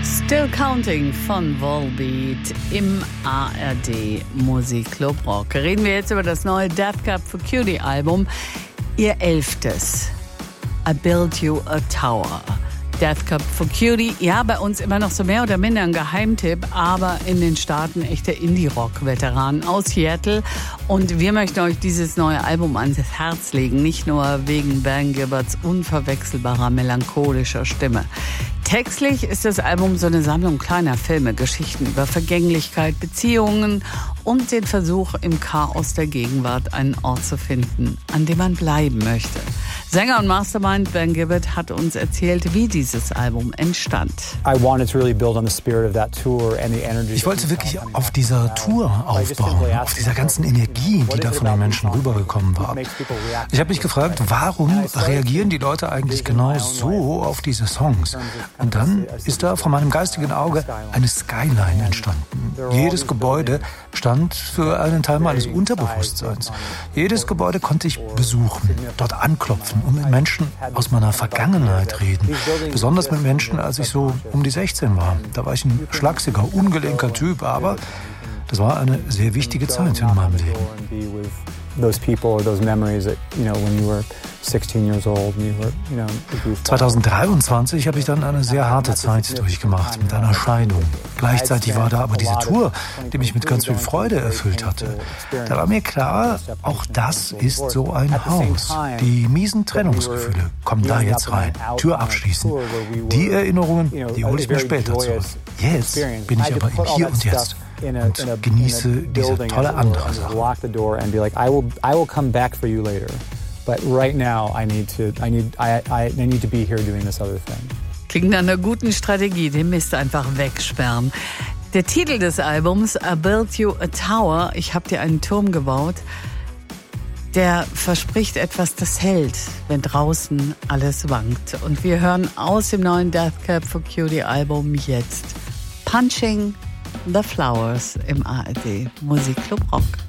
Still Counting von Volbeat im ARD Musikclub Rock. Reden wir jetzt über das neue Death Cab for Cutie Album, ihr 11. I Built You a Tower. Death Cab for Cutie, ja, bei uns immer noch so mehr oder minder ein Geheimtipp, aber in den Staaten echter Indie-Rock-Veteran aus Seattle. Und wir möchten euch dieses neue Album ans Herz legen, nicht nur wegen Ben Gibberts unverwechselbarer, melancholischer Stimme. Textlich ist das Album so eine Sammlung kleiner Filme, Geschichten über Vergänglichkeit, Beziehungen und den Versuch, im Chaos der Gegenwart einen Ort zu finden, an dem man bleiben möchte. Sänger und Mastermind Ben Gibbert hat uns erzählt, wie dieses Album entstand. Ich wollte wirklich auf dieser Tour aufbauen, auf dieser ganzen Energie, die da von den Menschen rübergekommen war. Ich habe mich gefragt, warum reagieren die Leute eigentlich genau so auf diese Songs? Und dann ist da vor meinem geistigen Auge eine Skyline entstanden. Jedes Gebäude stand für einen Teil meines Unterbewusstseins. Jedes Gebäude konnte ich besuchen, dort anklopfen und mit Menschen aus meiner Vergangenheit reden. Besonders mit Menschen, als ich so um die 16 war. Da war ich ein schlagsiger, ungelenker Typ, aber das war eine sehr wichtige Zeit in meinem Leben. Those people or those memories that, when you were 16 years old and you were, a youth. 2023 habe ich dann eine sehr harte Zeit durchgemacht mit einer Scheidung. Gleichzeitig war da aber diese Tour, die mich mit ganz viel Freude erfüllt hatte. Da war mir klar, auch das ist so ein Haus. Die miesen Trennungsgefühle kommen da jetzt rein. Tür abschließen. Die Erinnerungen, die hole ich mir später zurück. Jetzt bin ich aber im Hier und Jetzt. Und genieße diese tolle andere Sache. I will come back for you later. But right now I need to be here doing this other thing. Klingt nach einer guten Strategie, den Mist einfach wegsperren. Der Titel des Albums, I Built You a Tower, ich habe dir einen Turm gebaut, der verspricht etwas, das hält, wenn draußen alles wankt. Und wir hören aus dem neuen Death Cab for Cutie Album jetzt Punching the Flowers im ARD Musikclub Rock.